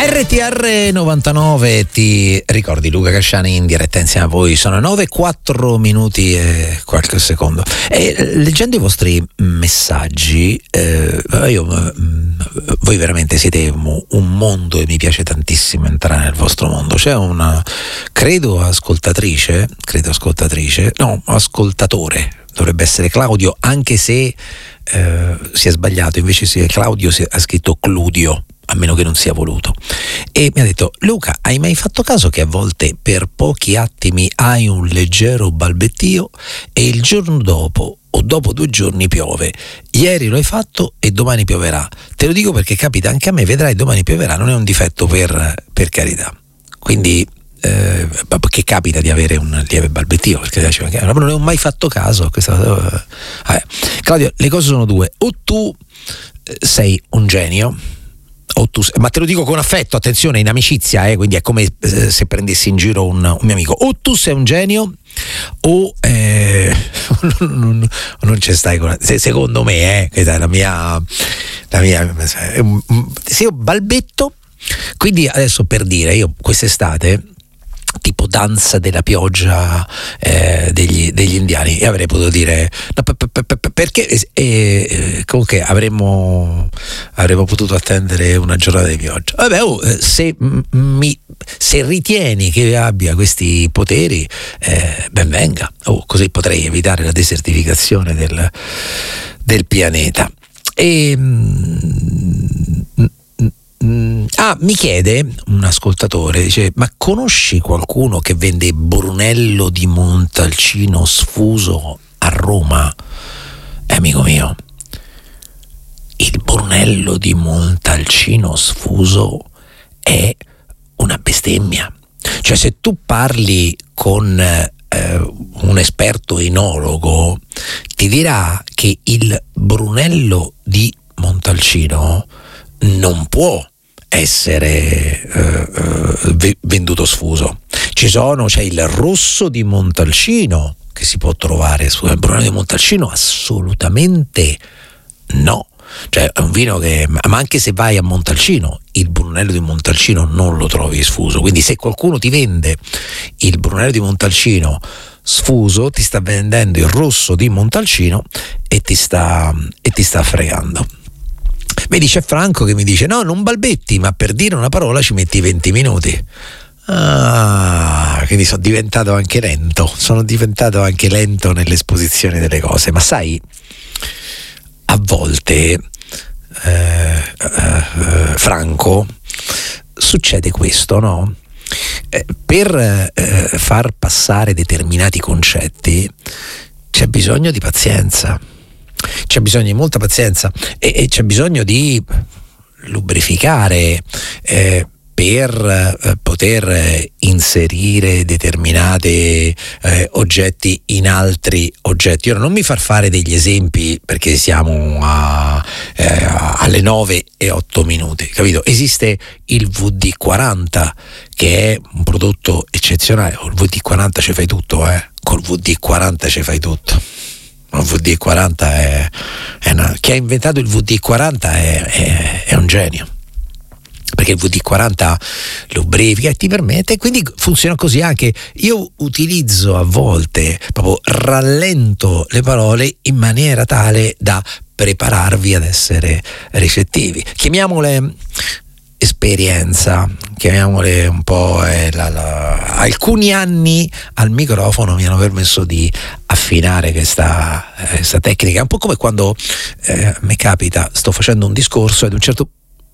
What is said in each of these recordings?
RTR 99, ti ricordi Luca Casciani in diretta insieme a voi, sono 9:04 minuti e qualche secondo. E leggendo i vostri messaggi, voi veramente siete un mondo e mi piace tantissimo entrare nel vostro mondo. C'è una, ascoltatore, dovrebbe essere Claudio, anche se si è sbagliato, invece Claudio ha scritto Cludio, a meno che non sia voluto, e mi ha detto: Luca, hai mai fatto caso che a volte per pochi attimi hai un leggero balbettio e il giorno dopo o dopo 2 giorni piove? Ieri lo hai fatto e domani pioverà. Te lo dico perché capita anche a me, vedrai, domani pioverà, non è un difetto, per carità. Quindi che capita di avere un lieve balbettio, perché non ne ho mai fatto caso a questa cosa. Claudio, le cose sono due: o tu sei un genio, ma te lo dico con affetto, attenzione, in amicizia, quindi è come se prendessi in giro un mio amico. O tu sei un genio o non ci stai con, secondo me, questa è la mia se io balbetto. Quindi adesso, per dire, io quest'estate, tipo danza della pioggia degli indiani, e avrei potuto dire perché comunque avremmo potuto attendere una giornata di pioggia. Vabbè, se ritieni che abbia questi poteri, ben venga, così potrei evitare la desertificazione del pianeta. Mi chiede un ascoltatore, dice: ma conosci qualcuno che vende Brunello di Montalcino sfuso a Roma? Amico mio, il Brunello di Montalcino sfuso è una bestemmia. Cioè, se tu parli con un esperto enologo, ti dirà che il Brunello di Montalcino non può essere venduto sfuso. C'è il rosso di Montalcino che si può trovare, il Brunello di Montalcino assolutamente no. Cioè, è un vino che, ma anche se vai a Montalcino, il Brunello di Montalcino non lo trovi sfuso. Quindi se qualcuno ti vende il Brunello di Montalcino sfuso, ti sta vendendo il rosso di Montalcino e ti sta fregando. Vedi, c'è Franco che mi dice: no, non balbetti, ma per dire una parola ci metti 20 minuti. Quindi sono diventato anche lento nell'esposizione delle cose. Ma sai, a volte, Franco, succede questo, no? Per far passare determinati concetti c'è bisogno di pazienza. C'è bisogno di molta pazienza e c'è bisogno di lubrificare per poter inserire determinati oggetti in altri oggetti. Ora, non mi far fare degli esempi perché siamo alle 9:08, capito? Esiste il VD40 che è un prodotto eccezionale. Col VD40 ci fai tutto, col VD40 ci fai tutto. Il VD40 chi ha inventato il VD40 è un genio, perché il VD40 lubrifica e ti permette, quindi funziona così anche. Io utilizzo a volte, proprio rallento le parole in maniera tale da prepararvi ad essere ricettivi. Chiamiamole esperienza, chiamiamole un po', alcuni anni al microfono mi hanno permesso di affinare questa tecnica. È un po' come quando mi capita, sto facendo un discorso e ad un certo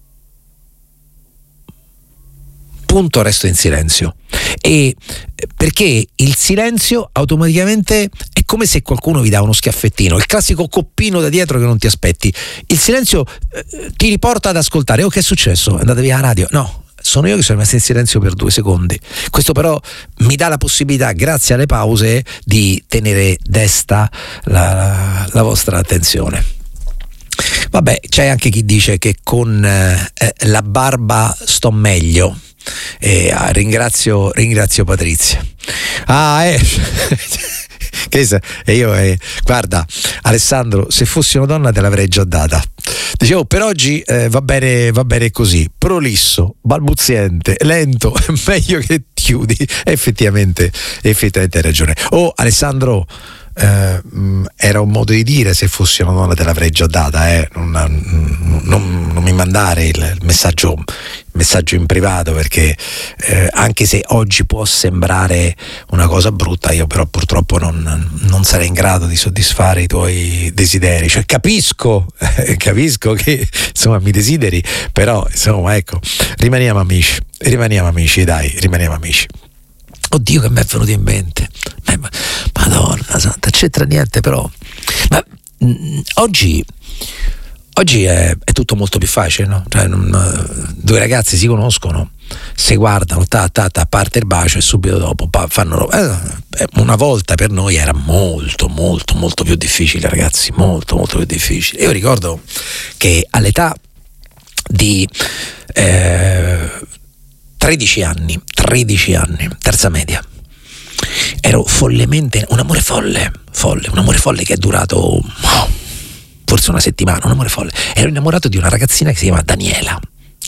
punto resto in silenzio, e perché il silenzio automaticamente è come se qualcuno vi dà uno schiaffettino, il classico coppino da dietro che non ti aspetti. Il silenzio ti riporta ad ascoltare. Che è successo? È andata via la radio? No, sono io che sono rimasto in silenzio per 2 secondi. Questo però mi dà la possibilità, grazie alle pause, di tenere desta la vostra attenzione. Vabbè, c'è anche chi dice che con la barba sto meglio. Ringrazio Patrizia. E io, guarda Alessandro, se fossi una donna te l'avrei già data. Dicevo, per oggi va bene così, prolisso, balbuziente, lento, meglio che chiudi. Effettivamente hai ragione. Oh Alessandro, era un modo di dire, se fossi una donna te l'avrei già data, non mi mandare il messaggio in privato, perché anche se oggi può sembrare una cosa brutta, io però purtroppo non sarei in grado di soddisfare i tuoi desideri. Cioè capisco che insomma mi desideri, però insomma ecco, rimaniamo amici, dai, rimaniamo amici. Oddio, che mi è venuto in mente, Madonna santa, c'entra niente, però ma oggi è tutto molto più facile, no? Cioè, due ragazzi si conoscono, si guardano, parte il bacio e subito dopo fanno una volta per noi era molto molto molto più difficile, ragazzi, molto molto più difficile. Io ricordo che all'età di 13 anni, terza media, ero follemente, un amore folle che è durato forse una settimana, un amore folle. Ero innamorato di una ragazzina che si chiama Daniela.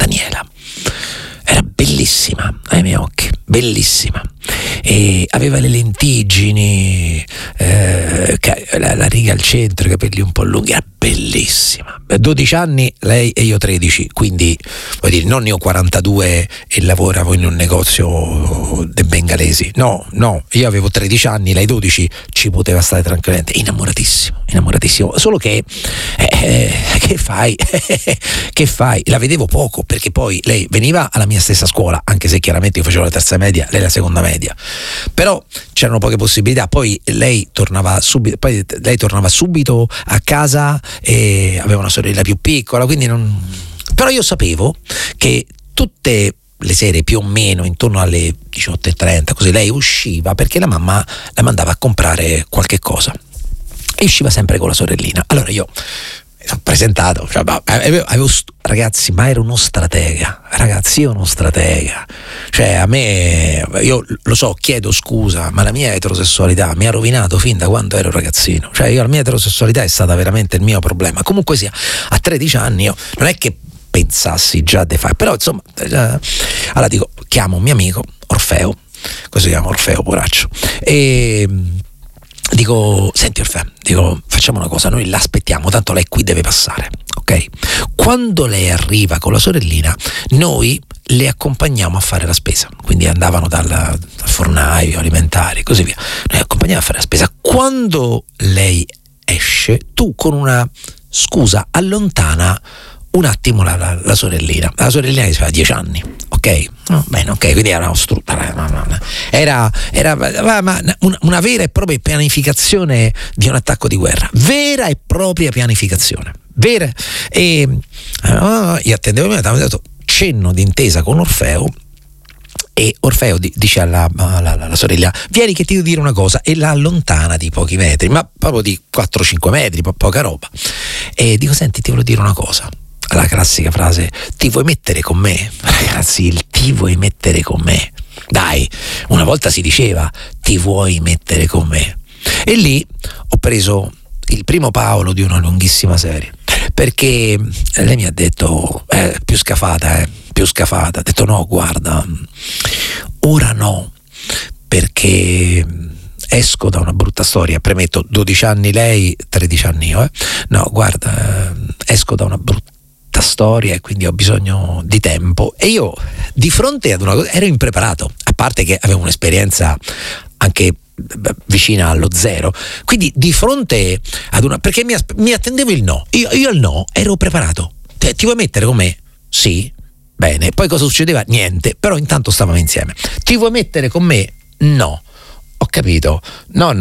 Era bellissima ai miei occhi, bellissima, e aveva le lentiggini, la riga al centro, i capelli un po' lunghi, era bellissima. 12 anni lei e io 13, quindi vuol dire, non ne ho 42 e lavoravo in un negozio dei bengalesi, no, io avevo 13 anni, lei 12, ci poteva stare tranquillamente. Innamoratissimo, solo che che fai? La vedevo poco, perché poi lei veniva alla mia stessa scuola, anche se chiaramente io facevo la terza media, lei la seconda media, però c'erano poche possibilità. Poi lei tornava subito a casa e aveva una sorella più piccola, quindi però io sapevo che tutte le sere più o meno intorno alle 18:30 così lei usciva, perché la mamma la mandava a comprare qualche cosa e usciva sempre con la sorellina. Allora io mi sono presentato, cioè, ragazzi, ma ero uno stratega, cioè a me, io lo so, chiedo scusa, ma la mia eterosessualità mi ha rovinato fin da quando ero ragazzino. Cioè la mia eterosessualità è stata veramente il mio problema. Comunque sia, a 13 anni io non è che pensassi già di fare, però insomma, allora dico, chiamo un mio amico Orfeo, così si chiama Orfeo, poraccio, e dico, senti Orfeo, facciamo una cosa, noi l'aspettiamo, tanto lei qui deve passare, ok? Quando lei arriva con la sorellina, noi le accompagniamo a fare la spesa, quindi andavano dal fornaio alimentari, così via, noi accompagniamo a fare la spesa. Quando lei esce, tu con una scusa allontana un attimo la sorellina che aveva 10 anni, ok? No, bene, ok, quindi era era una vera e propria pianificazione di un attacco di guerra, vera e propria pianificazione, e io attendevo, mi avevano dato cenno d'intesa con Orfeo, e Orfeo dice alla sorella, vieni che ti devo dire una cosa, e la allontana di pochi metri, ma proprio di 4-5 metri, poca roba, e dico, senti, ti voglio dire una cosa. La classica frase, ti vuoi mettere con me? Ragazzi, il ti vuoi mettere con me, dai, una volta si diceva ti vuoi mettere con me, e lì ho preso il primo Paolo di una lunghissima serie, perché lei mi ha detto più scafata, ha detto no, guarda, ora no, perché esco da una brutta storia, premetto, 12 anni lei, 13 anni io, no, guarda, esco da una brutta storia e quindi ho bisogno di tempo. E io di fronte ad una cosa ero impreparato, a parte che avevo un'esperienza anche vicina allo zero, quindi di fronte ad una, perché mi attendevo il no, io al no ero preparato. Ti vuoi mettere con me? Sì, bene. Poi cosa succedeva? Niente, però intanto stavamo insieme. Ti vuoi mettere con me? No. Ho capito, no,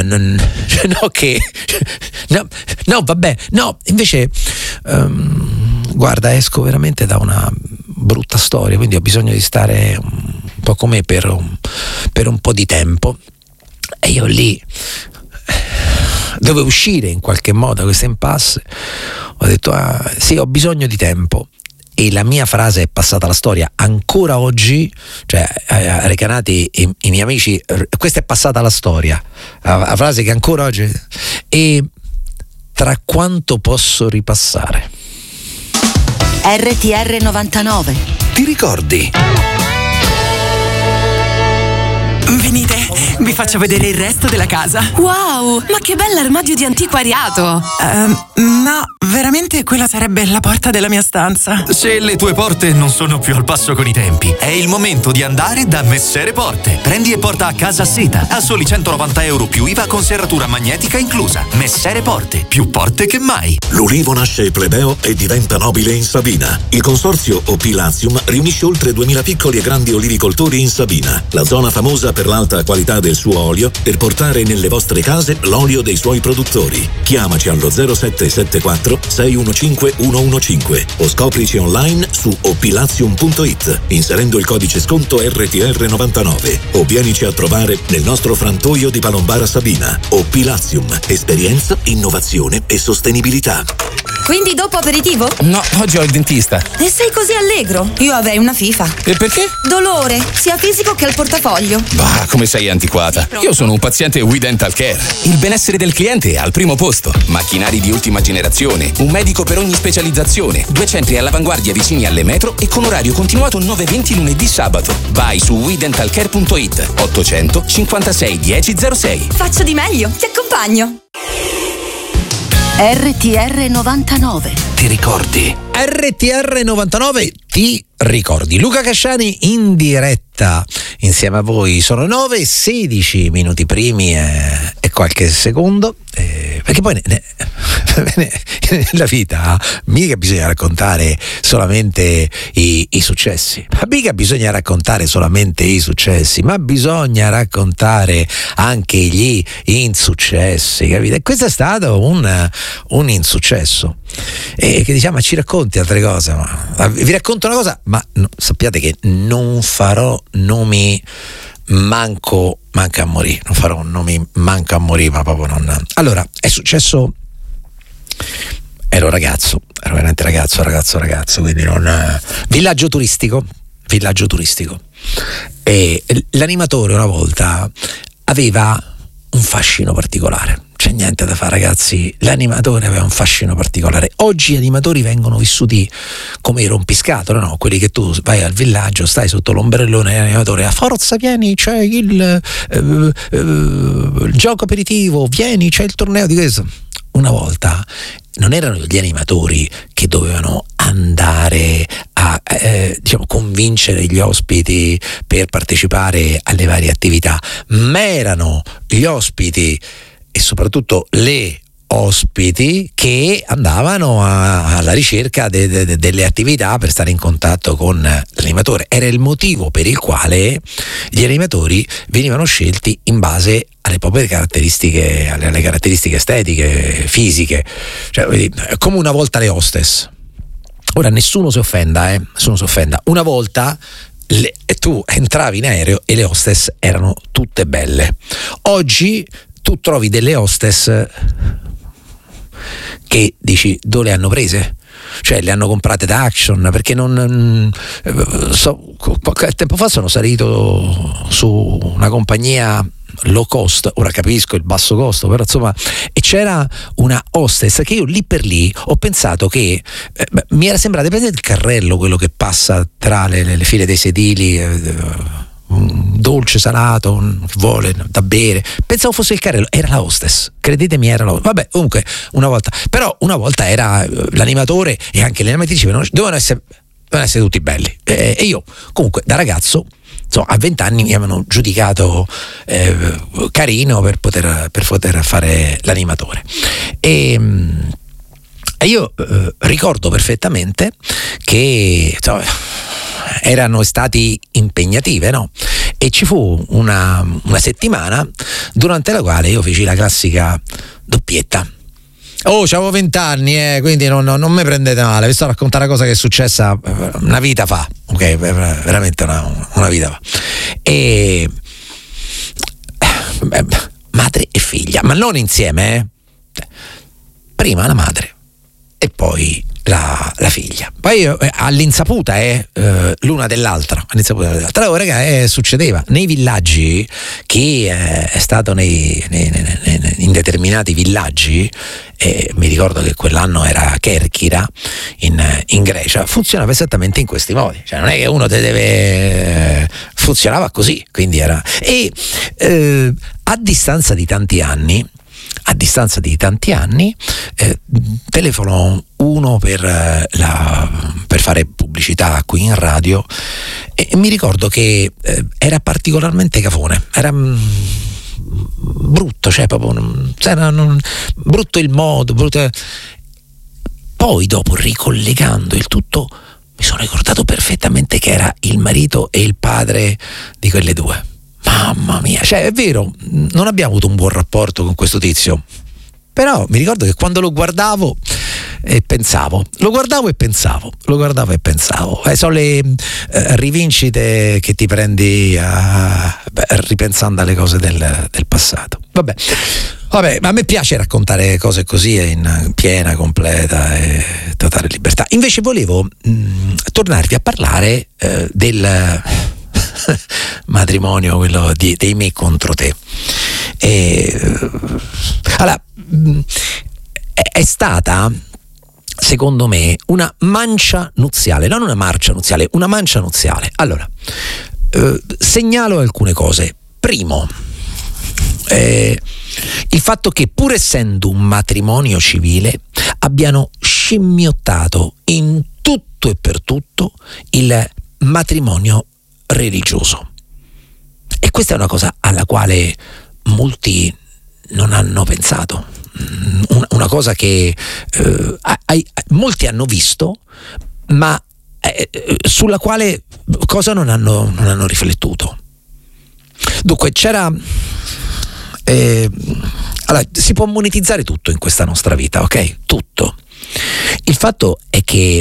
vabbè, no, invece guarda, esco veramente da una brutta storia, quindi ho bisogno di stare un po' con me per un po' di tempo, e io lì dovevo uscire in qualche modo da questa impasse, ho detto sì, ho bisogno di tempo, e la mia frase è passata alla storia ancora oggi, cioè a Recanati i miei amici, questa è passata alla storia, la frase che ancora oggi, e tra quanto posso ripassare? RTR 99. Ti ricordi? Venite, vi faccio vedere il resto della casa. Wow, ma che bell'armadio di antiquariato! No, veramente quella sarebbe la porta della mia stanza. Se le tue porte non sono più al passo con i tempi, è il momento di andare da Messere Porte. Prendi e porta a casa seta a soli €190 più IVA con serratura magnetica inclusa. Messere Porte, più porte che mai. L'ulivo nasce plebeo e diventa nobile in Sabina. Il consorzio OP Latium riunisce oltre 2000 piccoli e grandi olivicoltori in Sabina, la zona famosa per l'alta qualità del suo olio, per portare nelle vostre case l'olio dei suoi produttori. Chiamaci allo 0774 615 115 o scoprici online su oplatium.it inserendo il codice sconto RTR99 o vienici a trovare nel nostro frantoio di Palombara Sabina. OP Latium, esperienza, innovazione e sostenibilità. Quindi dopo aperitivo? No, oggi ho il dentista. E sei così allegro? Io avrei una FIFA. E perché? Dolore, sia fisico che al portafoglio. Bah, come sei antiquata. Io sono un paziente We Dental Care. Il benessere del cliente è al primo posto. Macchinari di ultima generazione, un medico per ogni specializzazione, 2 centri all'avanguardia vicini alle metro e con orario continuato 9-20 lunedì sabato. Vai su WeDentalCare.it 800 56 1006. Faccio di meglio, ti accompagno. RTR 99. Ti ricordi? RTR 99 ti ricordi. Luca Casciani in diretta insieme a voi. Sono 9:16 minuti primi e qualche secondo, perché poi nella vita mica bisogna raccontare solamente i successi, ma mica bisogna raccontare solamente i successi, ma bisogna raccontare anche gli insuccessi, capite? E questo è stato un insuccesso, e che diciamo, ma ci racconti altre cose? Ma vi racconto una cosa, ma sappiate che non farò nomi manco a morire, non farò nomi manco a morire, ma proprio non. Allora, è successo, ero veramente ragazzo, quindi non. Villaggio turistico, e l'animatore una volta aveva un fascino particolare. C'è niente da fare, ragazzi, l'animatore aveva un fascino particolare. Oggi gli animatori vengono vissuti come i rompiscatole, no? Quelli che tu vai al villaggio, stai sotto l'ombrellone dell'animatore, a forza vieni, c'è il gioco aperitivo, vieni, c'è il torneo di questo. Una volta non erano gli animatori che dovevano andare a convincere gli ospiti per partecipare alle varie attività, ma erano gli ospiti e soprattutto le ospiti che andavano alla ricerca delle attività per stare in contatto con l'animatore. Era il motivo per il quale gli animatori venivano scelti in base alle proprie caratteristiche, alle caratteristiche estetiche, fisiche, cioè come una volta le hostess. Ora nessuno si offenda, una volta tu entravi in aereo e le hostess erano tutte belle. Oggi tu trovi delle hostess che dici, dove le hanno prese? Cioè le hanno comprate da Action, perché qualche tempo fa sono salito su una compagnia low cost, ora capisco il basso costo, però insomma, e c'era una hostess che io lì per lì ho pensato che mi era sembrato, prendete il carrello, quello che passa tra le file dei sedili, un dolce salato, un vuole da bere, pensavo fosse il carrello, era la hostess, credetemi, era la hostess. Vabbè, comunque una volta era l'animatore e anche le animatrici dovevano essere tutti belli, e io comunque da ragazzo, insomma, a 20 anni mi avevano giudicato carino per poter fare l'animatore, e io ricordo perfettamente che insomma, erano estati impegnative, no? E ci fu una settimana durante la quale io feci la classica doppietta. C'avevo 20 anni, quindi non mi prendete male, vi sto a raccontare una cosa che è successa una vita fa, ok? Veramente una vita fa. E madre e figlia, ma non insieme, prima la madre e poi la figlia. Poi all'insaputa l'una dell'altra. Allora, raga, succedeva nei villaggi. Chi è stato in determinati villaggi, mi ricordo che quell'anno era Kerkyra in Grecia, funzionava esattamente in questi modi, cioè non è che uno te deve, funzionava così, quindi era, e a distanza di tanti anni telefonò uno per fare pubblicità qui in radio, e mi ricordo che era particolarmente cafone, era brutto, cioè proprio brutto il modo, brutto. Poi dopo, ricollegando il tutto, mi sono ricordato perfettamente che era il marito e il padre di quelle due. Mamma mia, cioè è vero, non abbiamo avuto un buon rapporto con questo tizio, però mi ricordo che quando lo guardavo e pensavo, sono le rivincite che ti prendi ripensando alle cose del passato. Vabbè, ma a me piace raccontare cose così in piena, completa e totale libertà. Invece volevo tornarvi a parlare del matrimonio, quello dei me contro te. Allora, è stata, secondo me, una mancia nuziale, non una marcia nuziale, una mancia nuziale. Allora, segnalo alcune cose. Primo, il fatto che, pur essendo un matrimonio civile, abbiano scimmiottato in tutto e per tutto il matrimonio religioso. E questa è una cosa alla quale molti non hanno pensato, una cosa che molti hanno visto, ma sulla quale cosa non hanno riflettuto. Dunque c'era allora, si può monetizzare tutto in questa nostra vita, ok? Tutto. Il fatto è che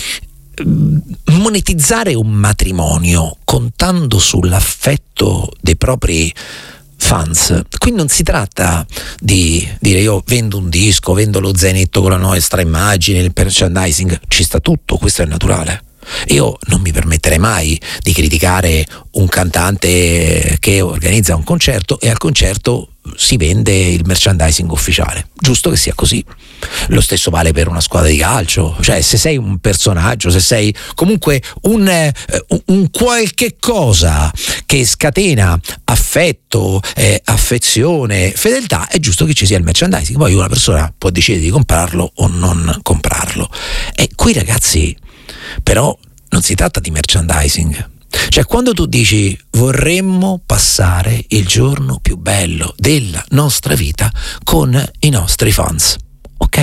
monetizzare un matrimonio contando sull'affetto dei propri fans, qui non si tratta di dire io vendo un disco, vendo lo zainetto con la nostra immagine, il merchandising, ci sta tutto, questo è naturale. Io non mi permetterei mai di criticare un cantante che organizza un concerto e al concerto si vende il merchandising ufficiale, giusto che sia così. Lo stesso vale per una squadra di calcio, cioè se sei un personaggio, se sei comunque un qualche cosa che scatena affetto, affezione, fedeltà, è giusto che ci sia il merchandising. Poi una persona può decidere di comprarlo o non comprarlo. E qui, ragazzi, però non si tratta di merchandising. Cioè, quando tu dici vorremmo passare il giorno più bello della nostra vita con i nostri fans, ok?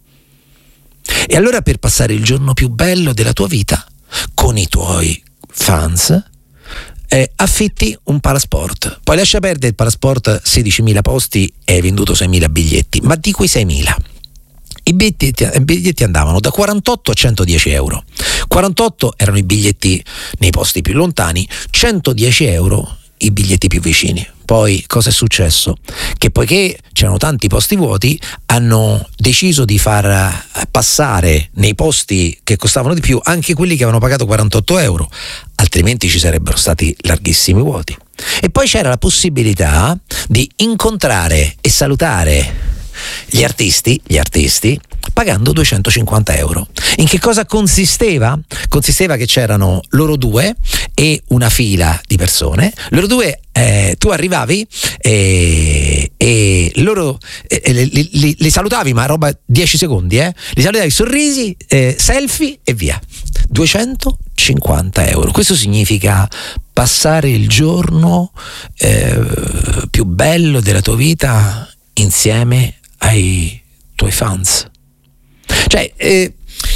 E allora, per passare il giorno più bello della tua vita con i tuoi fans, affitti un Palasport. Poi lascia perdere il Palasport, 16.000 posti e hai venduto 6.000 biglietti, ma di quei 6.000 i biglietti andavano da 48 a 110 euro. 48 erano i biglietti nei posti più lontani, 110 euro i biglietti più vicini. Poi cosa è successo? Che poiché c'erano tanti posti vuoti, hanno deciso di far passare nei posti che costavano di più anche quelli che avevano pagato 48 euro, altrimenti ci sarebbero stati larghissimi vuoti. E poi c'era la possibilità di incontrare e salutare gli artisti pagando 250 euro. In che cosa consisteva? Consisteva che c'erano loro due e una fila di persone. Loro due, tu arrivavi e loro li salutavi, ma roba 10 secondi, li salutavi, sorrisi, selfie e via. 250 euro. Questo significa passare il giorno più bello della tua vita insieme ai tuoi fans. Cioè,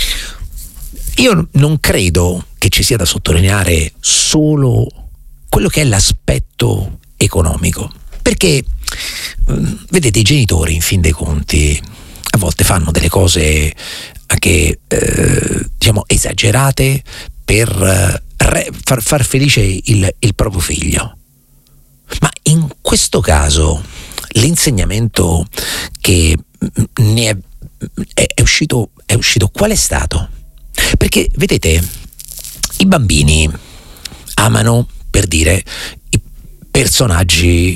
io non credo che ci sia da sottolineare solo quello che è l'aspetto economico, perché vedete, i genitori, in fin dei conti, a volte fanno delle cose anche diciamo esagerate per far felice il proprio figlio. Ma in questo caso l'insegnamento che ne è uscito è uscito qual è stato? Perché vedete, i bambini amano, per dire, i personaggi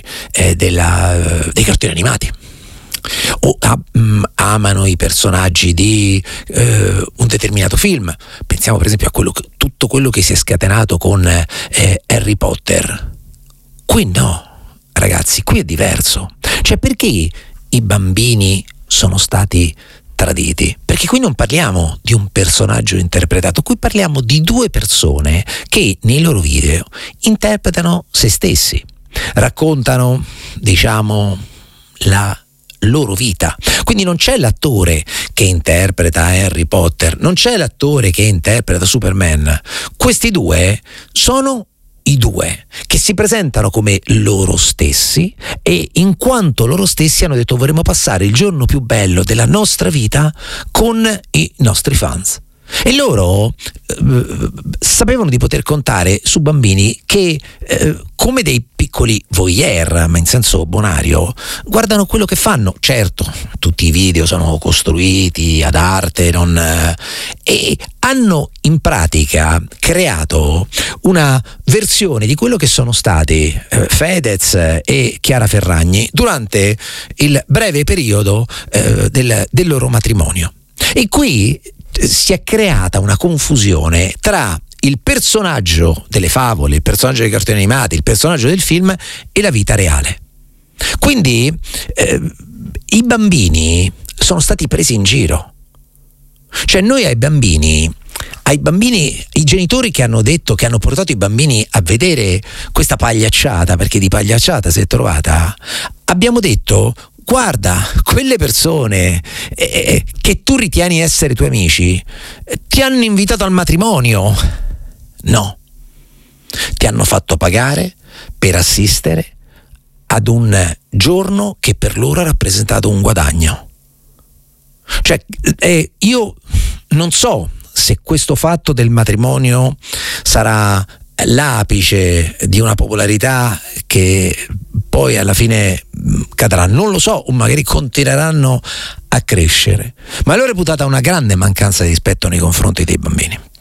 dei cartoni animati, o amano i personaggi di un determinato film. Pensiamo per esempio a tutto quello che si è scatenato con Harry Potter. Qui no, ragazzi, qui è diverso. Cioè, perché i bambini sono stati traditi? Perché qui non parliamo di un personaggio interpretato, qui parliamo di due persone che nei loro video interpretano se stessi, raccontano, diciamo, la loro vita. Quindi non c'è l'attore che interpreta Harry Potter, non c'è l'attore che interpreta Superman. Questi due sono i due che si presentano come loro stessi, e in quanto loro stessi hanno detto: vorremmo passare il giorno più bello della nostra vita con i nostri fans. E loro sapevano di poter contare su bambini che come dei piccoli voyeur, ma in senso bonario, guardano quello che fanno. Certo, tutti i video sono costruiti ad arte, e hanno in pratica creato una versione di quello che sono stati Fedez e Chiara Ferragni durante il breve periodo del loro matrimonio. E qui si è creata una confusione tra il personaggio delle favole, il personaggio dei cartoni animati, il personaggio del film e la vita reale. Quindi i bambini sono stati presi in giro. Cioè, noi ai bambini, i genitori che hanno detto, che hanno portato i bambini a vedere questa pagliacciata, perché di pagliacciata si è trovata, abbiamo detto: guarda, quelle persone che tu ritieni essere tuoi amici ti hanno invitato al matrimonio. No, ti hanno fatto pagare per assistere ad un giorno che per loro ha rappresentato un guadagno. Cioè, io non so se questo fatto del matrimonio sarà l'apice di una popolarità che poi alla fine cadrà, non lo so, o magari continueranno a crescere, ma l'ho reputata una grande mancanza di rispetto nei confronti dei bambini.